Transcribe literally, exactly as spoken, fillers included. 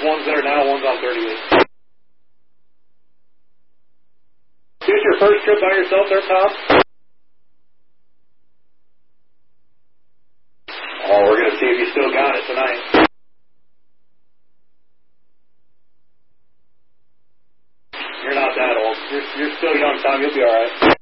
one's there now, one's on thirty-eight. Is this your first trip by yourself there, Tom? Oh, we're going to see if you still got it tonight. You're not that old. You're, you're still young, Tom. You'll be all right.